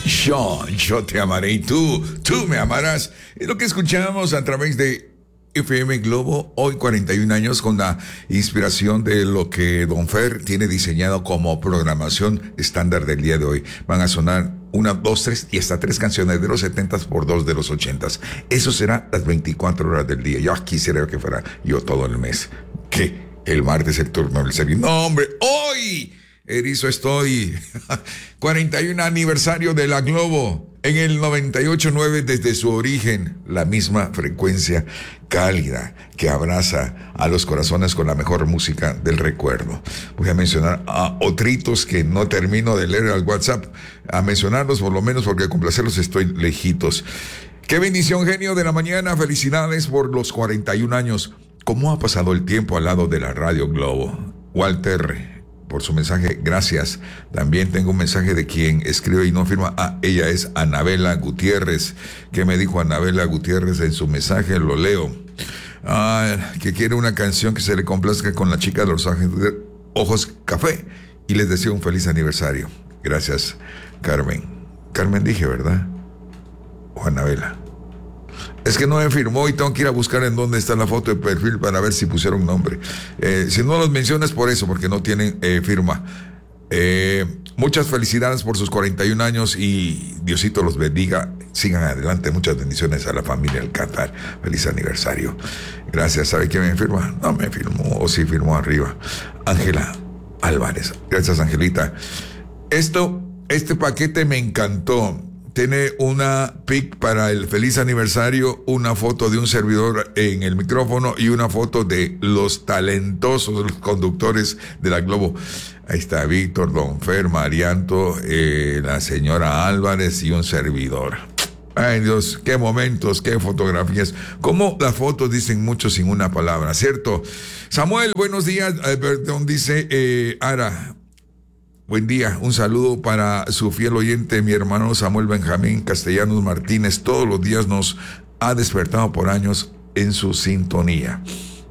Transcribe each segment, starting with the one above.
Yo te amaré y tú me amarás. Es lo que escuchamos a través de FM Globo, hoy 41 años, con la inspiración de lo que Don Fer tiene diseñado como programación estándar del día de hoy. Van a sonar una, dos, tres y hasta tres canciones de los 70 por dos de los 80. Eso será las 24 horas del día. Yo quisiera que fuera yo todo el mes. ¿Qué? El martes el turno del servicio. No, hombre, hoy erizo estoy. 41 aniversario de la Globo. En el 98.9 desde su origen, la misma frecuencia cálida que abraza a los corazones con la mejor música del recuerdo. Voy a mencionar a otritos que no termino de leer al WhatsApp, a mencionarlos por lo menos porque complacerlos estoy lejitos. Qué bendición, genio de la mañana, felicidades por los 41 años. ¿Cómo ha pasado el tiempo al lado de la Radio Globo? Walter, por su mensaje, gracias. También tengo un mensaje de quien escribe y no firma. Ella es Anabela Gutiérrez. ¿Qué me dijo Anabela Gutiérrez en su mensaje? Lo leo. Que quiere una canción que se le complazca con la chica de los ojos café. Y les deseo un feliz aniversario. Gracias, Carmen. Carmen dije, ¿verdad? O Anabela. Es que no me firmó y tengo que ir a buscar en dónde está la foto de perfil para ver si pusieron nombre. Si no los mencionas por eso, porque no tienen firma. Muchas felicidades por sus 41 años y Diosito los bendiga. Sigan adelante. Muchas bendiciones a la familia Alcázar. Feliz aniversario. Gracias. ¿Sabe quién me firma? No me firmó, o sí firmó arriba. Ángela Álvarez. Gracias, Angelita. Este paquete me encantó. Tiene una pic para el feliz aniversario, una foto de un servidor en el micrófono y una foto de los talentosos conductores de la Globo. Ahí está Víctor, Don Fer, Marianto, la señora Álvarez y un servidor. Ay Dios, qué momentos, qué fotografías. Como las fotos dicen mucho sin una palabra, ¿cierto? Samuel, buenos días. Perdón, dice Ara. Buen día, un saludo para su fiel oyente, mi hermano Samuel Benjamín Castellanos Martínez. Todos los días nos ha despertado por años en su sintonía.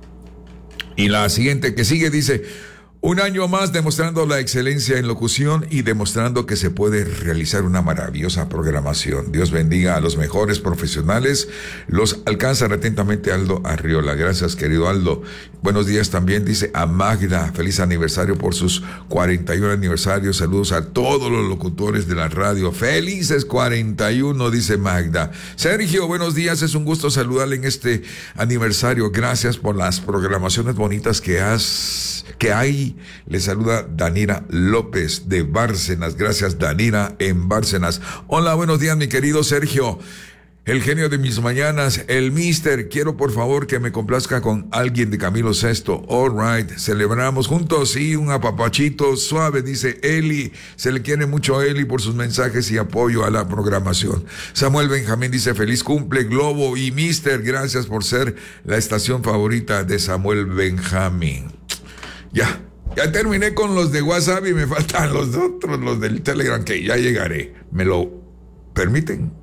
Y la siguiente que sigue dice: un año más demostrando la excelencia en locución y demostrando que se puede realizar una maravillosa programación. Dios bendiga a los mejores profesionales. Los alcanza atentamente Aldo Arriola. Gracias, querido Aldo. Buenos días también, dice a Magda. Feliz aniversario por sus 41 aniversarios. Saludos a todos los locutores de la radio. Felices 41, dice Magda. Sergio, buenos días. Es un gusto saludarle en este aniversario. Gracias por las programaciones bonitas que hay. Le saluda Danira López de Bárcenas. Gracias, Danira, en Bárcenas. Hola, buenos días, mi querido Sergio. El genio de mis mañanas, el mister. Quiero por favor que me complazca con alguien de Camilo Sesto. All right, celebramos juntos, sí, un apapachito suave, dice Eli. Se le quiere mucho a Eli por sus mensajes y apoyo a la programación. Samuel Benjamín dice: feliz cumple, Globo y mister. Gracias por ser la estación favorita de Samuel Benjamín. Ya terminé con los de WhatsApp y me faltan los otros, los del Telegram, que ya llegaré. ¿Me lo permiten?